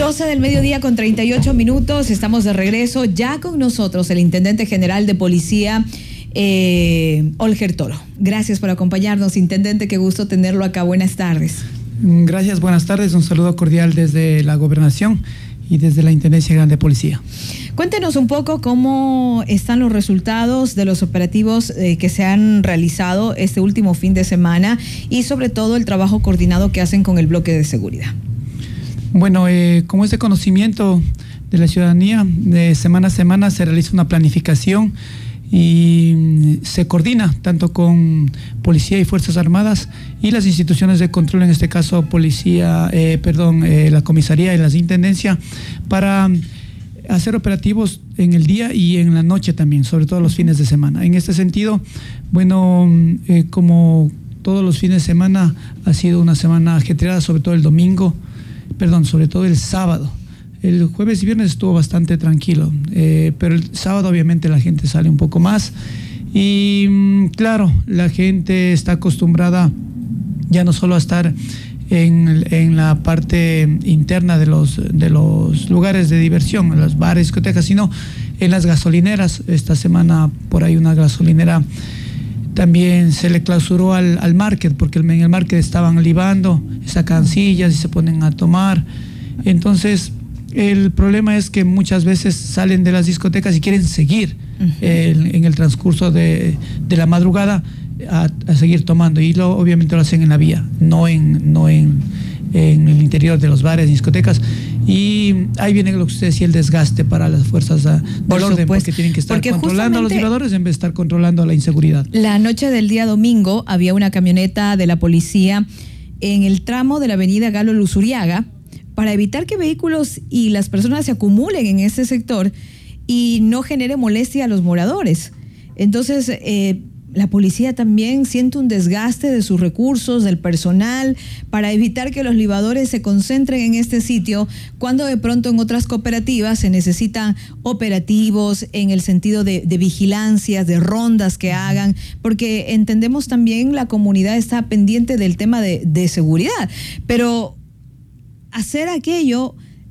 12 del mediodía con 38 minutos, estamos de regreso. Ya con nosotros el Intendente General de Policía, Olger Toro. Gracias por acompañarnos, Intendente, qué gusto tenerlo acá. Buenas tardes. Gracias, buenas tardes. Un saludo cordial desde la Gobernación y desde la Intendencia General de Policía. Cuéntenos un poco cómo están los resultados de los operativos que se han realizado este último fin de semana y sobre todo el trabajo coordinado que hacen con el bloque de seguridad. Bueno, como es de conocimiento de la ciudadanía, de semana a semana se realiza una planificación y se coordina tanto con Policía y Fuerzas Armadas y las instituciones de control, en este caso la Comisaría y las Intendencias, para hacer operativos en el día y en la noche también, sobre todo los fines de semana. En este sentido, bueno, como todos los fines de semana, ha sido una semana ajetreada, sobre todo sobre todo el sábado. El jueves y viernes estuvo bastante tranquilo, pero el sábado obviamente la gente sale un poco más y claro, la gente está acostumbrada ya no solo a estar en la parte interna de los lugares de diversión, en los bares, discotecas, sino en las gasolineras. Esta semana por ahí una gasolinera también se le clausuró al market, porque en el market estaban libando, sacan sillas y se ponen a tomar. Entonces el problema es que muchas veces salen de las discotecas y quieren seguir en el transcurso de la madrugada a seguir tomando, y obviamente lo hacen en la vía, no en el interior de los bares y discotecas. Y ahí viene lo que usted decía, el desgaste para las fuerzas del orden, porque tienen que estar controlando a los violadores en vez de estar controlando la inseguridad. La noche del día domingo había una camioneta de la policía en el tramo de la avenida Galo Luzuriaga para evitar que vehículos y las personas se acumulen en ese sector y no genere molestia a los moradores. Entonces, la policía también siente un desgaste de sus recursos, del personal, para evitar que los libadores se concentren en este sitio, cuando de pronto en otras cooperativas se necesitan operativos en el sentido de vigilancias, de rondas que hagan, porque entendemos también la comunidad está pendiente del tema de seguridad, pero hacer aquello,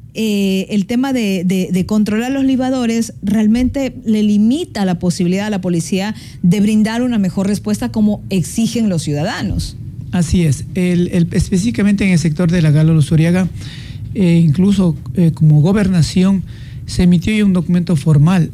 el tema de controlar los libadores, realmente le limita la posibilidad a la policía de brindar una mejor respuesta como exigen los ciudadanos. Así es. Específicamente en el sector de la Galo Luzuriaga, incluso como gobernación, se emitió ya un documento formal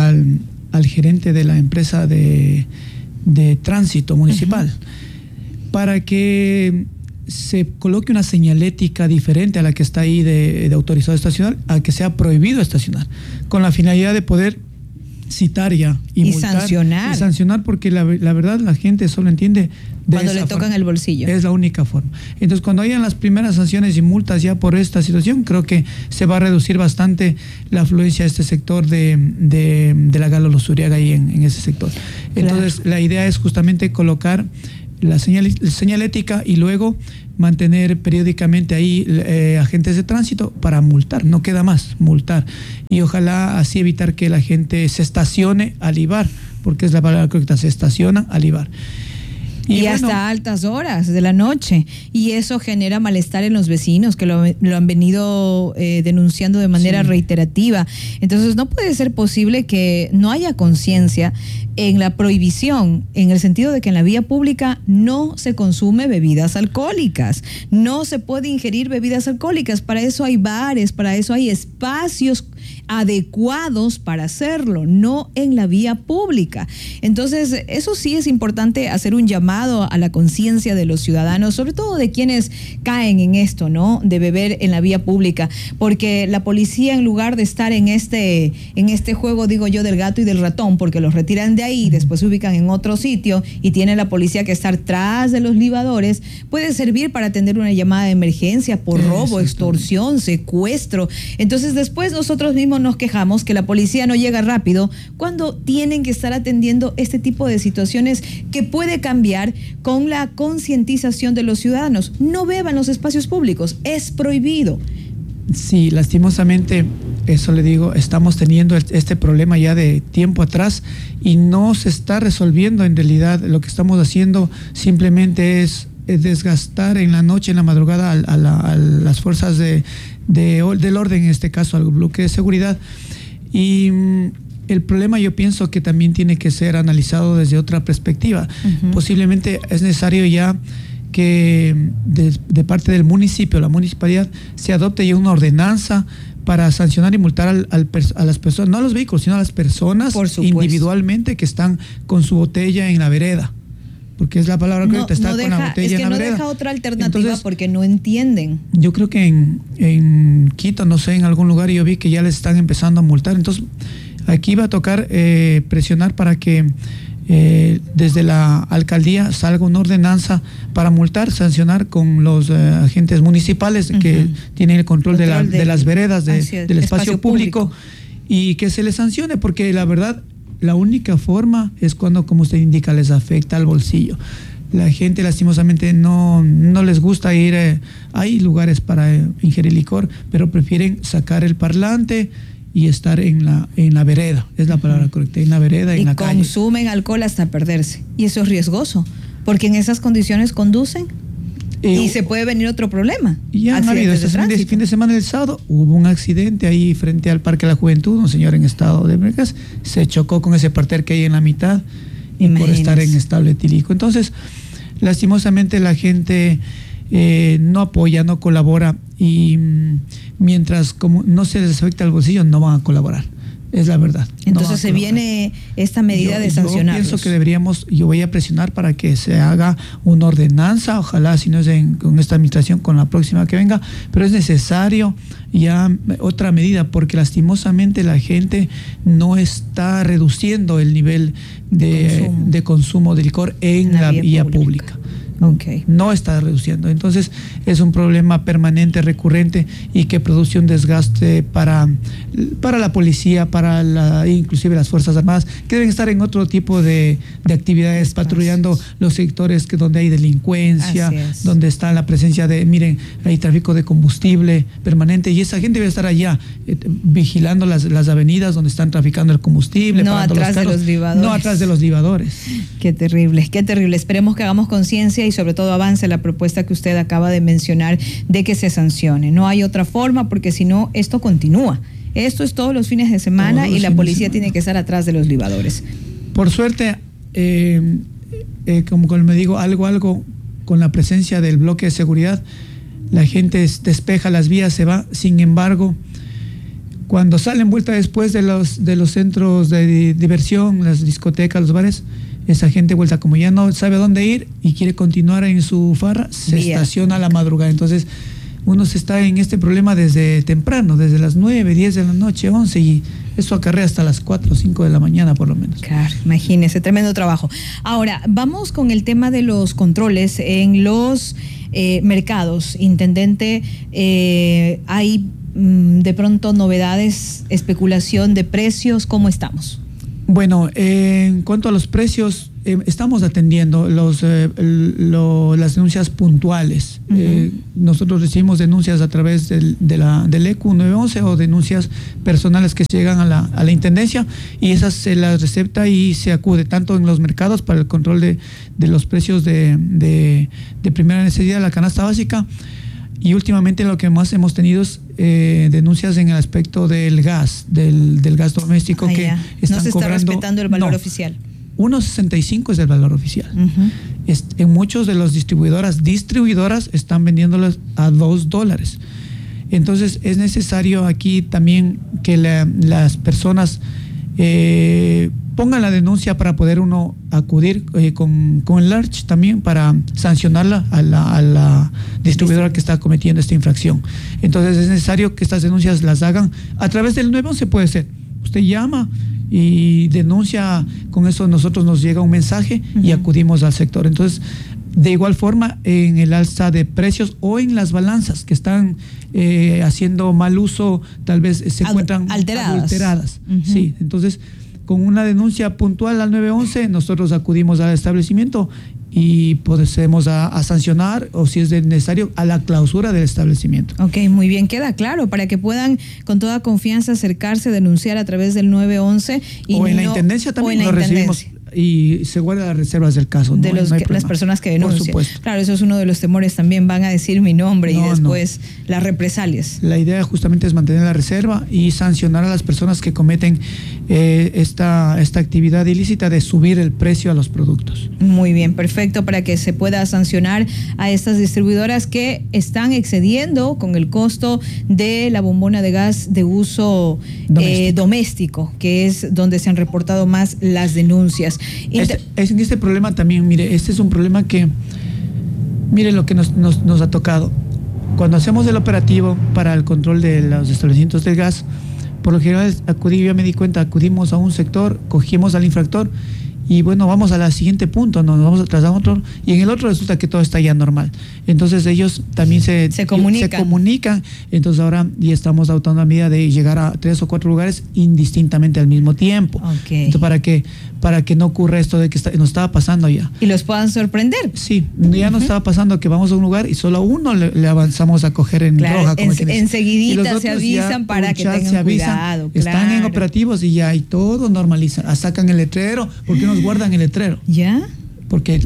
al gerente de la empresa de tránsito municipal, para que se coloque una señalética diferente a la que está ahí de autorizado a estacionar, a que sea prohibido estacionar, con la finalidad de poder citar ya y multar, sancionar, porque la verdad la gente solo entiende cuando le tocan el bolsillo. Es la única forma. Entonces, cuando hayan las primeras sanciones y multas ya por esta situación, creo que se va a reducir bastante la afluencia de este sector de la Galo Luzuriaga ahí en ese sector. Entonces, la idea es justamente colocar la señalética y luego mantener periódicamente ahí agentes de tránsito para multar, no queda más, multar, y ojalá así evitar que la gente se estacione a libar, porque es la palabra correcta, se estaciona a libar. Y hasta altas horas de la noche, y eso genera malestar en los vecinos que lo han venido denunciando de manera reiterativa. Entonces no puede ser posible que no haya conciencia en la prohibición, en el sentido de que en la vía pública no se consume bebidas alcohólicas, no se puede ingerir bebidas alcohólicas. Para eso hay bares, para eso hay espacios adecuados para hacerlo, no en la vía pública. Entonces, eso sí es importante, hacer un llamado a la conciencia de los ciudadanos, sobre todo de quienes caen en esto, ¿no?, de beber en la vía pública, porque la policía, en lugar de estar en este juego, digo yo, del gato y del ratón, porque los retiran de ahí, después se ubican en otro sitio y tiene la policía que estar tras de los libadores, puede servir para atender una llamada de emergencia por robo, extorsión, secuestro. Entonces, después nosotros mismos nos quejamos que la policía no llega rápido, cuando tienen que estar atendiendo este tipo de situaciones que puede cambiar con la concientización de los ciudadanos. No beban los espacios públicos, es prohibido. Sí, lastimosamente, eso le digo, estamos teniendo este problema ya de tiempo atrás y no se está resolviendo. En realidad, lo que estamos haciendo simplemente es desgastar en la noche, en la madrugada, a las fuerzas del orden, en este caso al bloque de seguridad. Y el problema, yo pienso que también tiene que ser analizado desde otra perspectiva. Posiblemente es necesario ya que de parte del municipio, la municipalidad, se adopte ya una ordenanza para sancionar y multar a las personas, no a los vehículos, sino a las personas individualmente que están con su botella en la vereda. Porque es la palabra correcta, está con la botella en la vereda. No deja otra alternativa. Entonces, porque no entienden. Yo creo que en Quito, no sé, en algún lugar yo vi que ya les están empezando a multar. Entonces, aquí va a tocar presionar para que desde la alcaldía salga una ordenanza para multar, sancionar con los agentes municipales que tienen el control de las veredas, del espacio público, y que se les sancione, porque la verdad, la única forma es cuando, como usted indica, les afecta al bolsillo. La gente lastimosamente no les gusta ir, hay lugares para ingerir licor, pero prefieren sacar el parlante y estar en la vereda, es la palabra correcta, en la vereda, en la calle. Y consumen alcohol hasta perderse. Y eso es riesgoso, porque en esas condiciones conducen y se puede venir otro problema. Ya han habido, este fin de semana, el sábado, hubo un accidente ahí frente al Parque de la Juventud, un señor en estado de ebriedad se chocó con ese parterre que hay en la mitad, y por estar en estado etílico. Entonces, lastimosamente la gente no apoya, no colabora, y mientras como no se les afecta el bolsillo, no van a colaborar. Es la verdad. Entonces se viene esta medida de sancionarlos. Yo pienso que yo voy a presionar para que se haga una ordenanza, ojalá si no es con esta administración, con la próxima que venga, pero es necesario ya otra medida, porque lastimosamente la gente no está reduciendo el nivel de consumo de licor en la vía pública. No está reduciendo. Entonces es un problema permanente, recurrente, y que produce un desgaste para la policía, inclusive las Fuerzas Armadas, que deben estar en otro tipo de actividades, patrullando los sectores donde hay delincuencia, donde está la presencia hay tráfico de combustible permanente, y esa gente debe estar allá vigilando las avenidas donde están traficando el combustible, no atrás de los libadores. No atrás de los libadores. Qué terrible, qué terrible. Esperemos que hagamos conciencia y sobre todo avance la propuesta que usted acaba de mencionar de que se sancione. No hay otra forma, porque si no, esto continúa. Esto es todos los fines de semana y la policía tiene que estar atrás de los libadores. Por suerte, como me digo, algo con la presencia del bloque de seguridad, la gente despeja las vías, se va. Sin embargo, cuando salen vuelta después de los centros de diversión, las discotecas, los bares, esa gente vuelta, como ya no sabe a dónde ir y quiere continuar en su farra, se estaciona a la madrugada. Entonces uno se está en este problema desde temprano, desde las 9, 10 de la noche, 11, y eso acarrea hasta las 4 o 5 de la mañana por lo menos. Claro, imagínese, tremendo trabajo. Ahora, vamos con el tema de los controles en los mercados. Intendente, hay de pronto novedades, especulación de precios, ¿cómo estamos? Bueno, en cuanto a los precios, estamos atendiendo las denuncias puntuales. Nosotros recibimos denuncias a través del ECU 911 o denuncias personales que llegan a la Intendencia, y esas se las recepta y se acude tanto en los mercados para el control de los precios de primera necesidad, la canasta básica. Y últimamente lo que más hemos tenido es denuncias en el aspecto del gas, del gas doméstico, que están no se está cobrando, respetando el valor oficial. 1.65 es el valor oficial. En muchos de los distribuidoras están vendiéndolos a $2. Entonces es necesario aquí también que las personas pongan la denuncia para poder uno acudir con el Large también para sancionarla a la distribuidora que está cometiendo esta infracción. Entonces es necesario que estas denuncias las hagan a través del 911. Puede ser, usted llama y denuncia, con eso nosotros nos llega un mensaje y acudimos al sector. Entonces, de igual forma, en el alza de precios o en las balanzas que están haciendo mal uso, tal vez se encuentran alteradas. Sí, entonces, con una denuncia puntual al 911, nosotros acudimos al establecimiento y procedemos a sancionar, o si es necesario, a la clausura del establecimiento. Ok, muy bien, queda claro, para que puedan con toda confianza acercarse, denunciar a través del 911. O en la Intendencia también lo recibimos. y se guarda las reservas del caso. De las personas que denuncian. Por supuesto. Claro, eso es uno de los temores también, van a decir mi nombre y después las represalias. La idea justamente es mantener la reserva y sancionar a las personas que cometen esta actividad ilícita de subir el precio a los productos. Muy bien, perfecto, para que se pueda sancionar a estas distribuidoras que están excediendo con el costo de la bombona de gas de uso doméstico, que es donde se han reportado más las denuncias. Este problema también, mire, este es un problema que, mire lo que nos ha tocado. Cuando hacemos el operativo para el control de los establecimientos de gas, por lo general yo me di cuenta, acudimos a un sector, cogimos al infractor y bueno, vamos al siguiente punto, nos vamos a trasladar a otro, y en el otro resulta que todo está ya normal. Entonces ellos también se comunican, entonces ahora ya estamos adoptando la medida de llegar a 3 o 4 lugares indistintamente al mismo tiempo. Okay. Entonces para que no ocurra esto de que nos estaba pasando ya. Y los puedan sorprender. Sí, ya nos estaba pasando que vamos a un lugar y solo a uno le avanzamos a coger en roja. Enseguidita se avisan para que tengan cuidado. Están en operativos y ya, y todo normaliza. Sacan el letrero, ¿por qué nos guardan el letrero? ¿Ya? Porque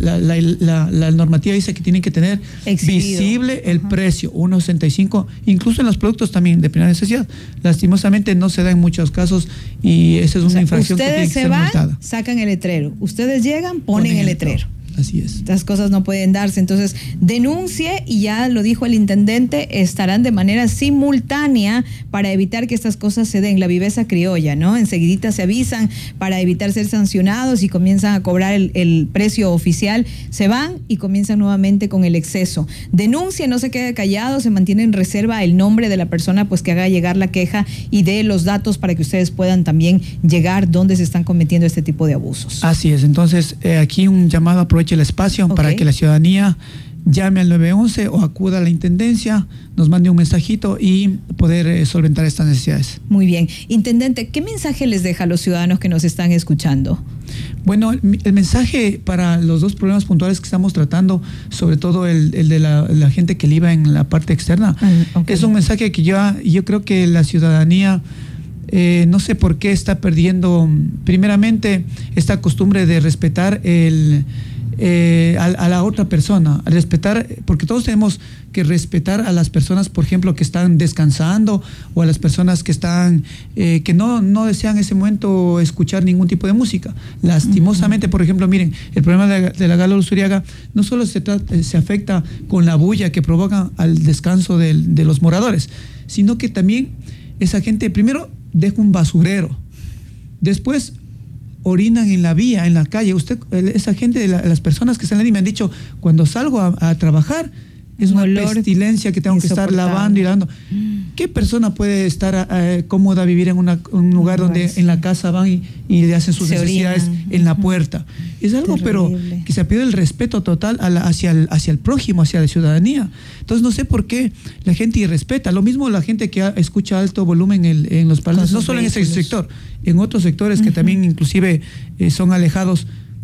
la normativa dice que tienen que tener visible el precio, 1.65, incluso en los productos también de primera necesidad. Lastimosamente no se da en muchos casos y esa es una infracción que tiene que ser multada. Ustedes se van, sacan el letrero. Ustedes llegan, ponen el letrero. Así es. Estas cosas no pueden darse. Entonces, denuncie, y ya lo dijo el intendente, estarán de manera simultánea para evitar que estas cosas se den. La viveza criolla, ¿no? Enseguidita se avisan para evitar ser sancionados y comienzan a cobrar el precio oficial. Se van y comienzan nuevamente con el exceso. Denuncie, no se quede callado, se mantiene en reserva el nombre de la persona pues que haga llegar la queja y dé los datos para que ustedes puedan también llegar donde se están cometiendo este tipo de abusos. Así es. Entonces, aquí un llamado, aproveche el espacio para que la ciudadanía llame al 911 o acuda a la intendencia, nos mande un mensajito y poder solventar estas necesidades. Muy bien. Intendente, ¿qué mensaje les deja a los ciudadanos que nos están escuchando? Bueno, el mensaje para los dos problemas puntuales que estamos tratando, sobre todo el de la gente que vive en la parte externa, es un mensaje que yo creo que la ciudadanía no sé por qué está perdiendo primeramente esta costumbre de respetar a la otra persona, a respetar, porque todos tenemos que respetar a las personas, por ejemplo, que están descansando, o a las personas que están que no desean en ese momento escuchar ningún tipo de música. Lastimosamente, por ejemplo, miren, el problema de la Galo Luzuriaga no solo se afecta con la bulla que provoca al descanso de los moradores, sino que también esa gente primero deja un basurero, después orinan en la vía, en la calle. Esa gente, las personas que están ahí me han dicho, cuando salgo a trabajar, es una pestilencia que tengo que estar lavando y lavando. ¿Qué persona puede estar cómoda vivir en un lugar donde en la casa van y le hacen sus necesidades en la puerta? Es algo terrible, pero que se pide el respeto total hacia el prójimo, hacia la ciudadanía. Entonces no sé por qué la gente irrespeta. Lo mismo la gente que escucha alto volumen en los parlantes, no solo en ese sector, en otros sectores que también inclusive son alejados.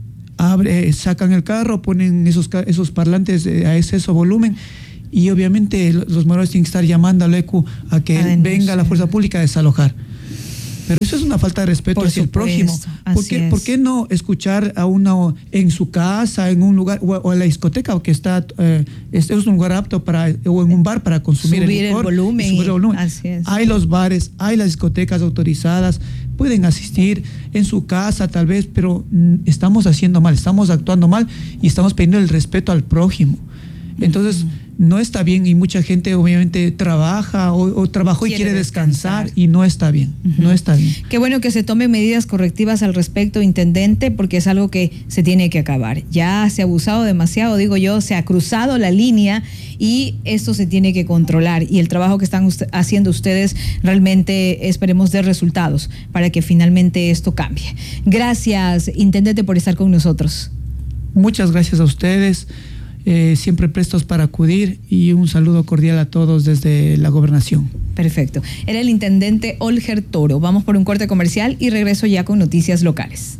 Sacan el carro, ponen esos parlantes a exceso volumen y obviamente los moradores tienen que estar llamando al ECU a que venga la fuerza pública a desalojar. Pero eso es una falta de respeto hacia el prójimo. ¿Por qué no escuchar a uno en su casa, en un lugar, o en la discoteca, que es un lugar apto o en un bar para consumir el licor, subir el volumen? Así es. Hay los bares, hay las discotecas autorizadas, pueden asistir en su casa tal vez, pero estamos haciendo mal, estamos actuando mal y estamos pidiendo el respeto al prójimo. Entonces, no está bien, y mucha gente obviamente trabaja o trabajó y quiere descansar y no está bien, no está bien. Qué bueno que se tomen medidas correctivas al respecto, intendente, porque es algo que se tiene que acabar. Ya se ha abusado demasiado, digo yo, se ha cruzado la línea y esto se tiene que controlar, y el trabajo que están haciendo ustedes realmente esperemos de resultados para que finalmente esto cambie. Gracias, intendente, por estar con nosotros. Muchas gracias a ustedes. Siempre prestos para acudir, y un saludo cordial a todos desde la gobernación. Perfecto. Era el intendente Olger Toro. Vamos por un corte comercial y regreso ya con noticias locales.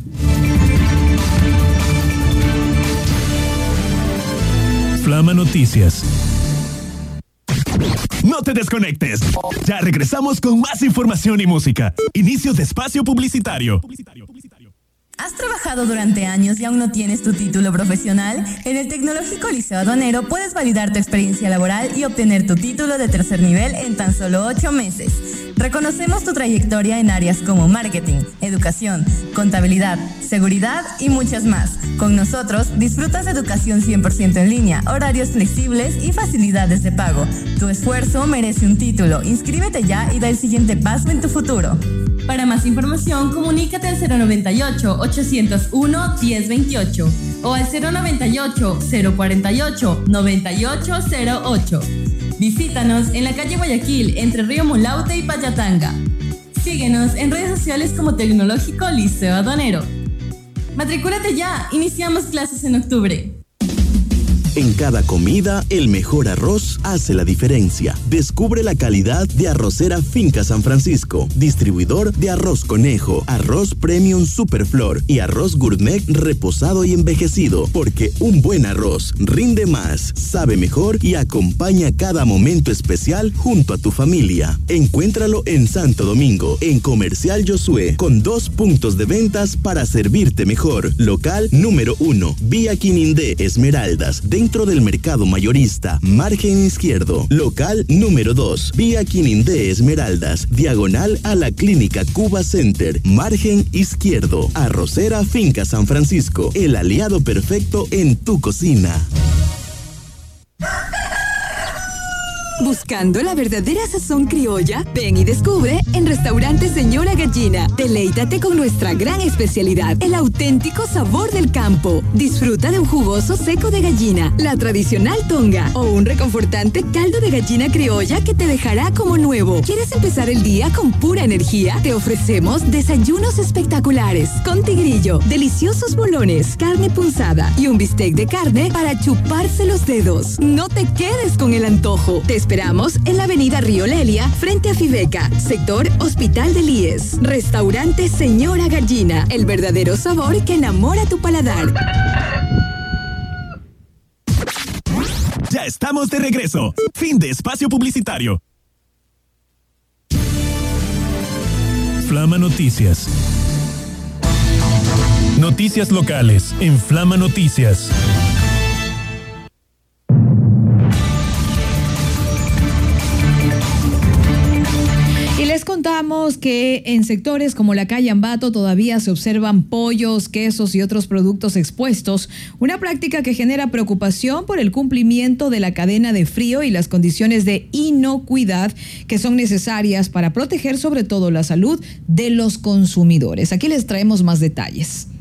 Flama Noticias. No te desconectes. Ya regresamos con más información y música. Inicio de espacio publicitario. ¿Has trabajado durante años y aún no tienes tu título profesional? En el Tecnológico Liceo Aduanero puedes validar tu experiencia laboral y obtener tu título de tercer nivel en tan solo 8 meses. Reconocemos tu trayectoria en áreas como marketing, educación, contabilidad, seguridad y muchas más. Con nosotros disfrutas de educación 100% en línea, horarios flexibles y facilidades de pago. Tu esfuerzo merece un título. Inscríbete ya y da el siguiente paso en tu futuro. Para más información, comunícate al 098-801-1028 o al 098-048-9808. Visítanos en la calle Guayaquil, entre Río Mulaute y Payatanga. Síguenos en redes sociales como Tecnológico Liceo Aduanero. Matricúlate ya, iniciamos clases en octubre. En cada comida, el mejor arroz hace la diferencia. Descubre la calidad de Arrocera Finca San Francisco, distribuidor de arroz conejo, arroz premium Superflor y arroz gourmet reposado y envejecido, porque un buen arroz rinde más, sabe mejor y acompaña cada momento especial junto a tu familia. Encuéntralo en Santo Domingo, en Comercial Josué, con 2 puntos de ventas para servirte mejor. Local número 1, Vía Quinindé, Esmeraldas, dentro del mercado mayorista, margen izquierdo. Local número 2, Vía Quinindé, Esmeraldas, diagonal a la Clínica Cuba Center, margen izquierdo. Arrocera Finca San Francisco, el aliado perfecto en tu cocina. Buscando la verdadera sazón criolla, ven y descubre en Restaurante Señora Gallina. Deleítate con nuestra gran especialidad, el auténtico sabor del campo. Disfruta de un jugoso seco de gallina, la tradicional tonga o un reconfortante caldo de gallina criolla que te dejará como nuevo. ¿Quieres empezar el día con pura energía? Te ofrecemos desayunos espectaculares con tigrillo, deliciosos bolones, carne punzada y un bistec de carne para chuparse los dedos. No te quedes con el antojo. Te esperamos en la avenida Río Lelia, frente a Fibeca, sector Hospital del IES. Restaurante Señora Gallina, el verdadero sabor que enamora tu paladar. Ya estamos de regreso. Fin de espacio publicitario. Flama Noticias. Noticias locales en Flama Noticias. Y les contamos que en sectores como la calle Ambato todavía se observan pollos, quesos y otros productos expuestos, una práctica que genera preocupación por el cumplimiento de la cadena de frío y las condiciones de inocuidad que son necesarias para proteger sobre todo la salud de los consumidores. Aquí les traemos más detalles.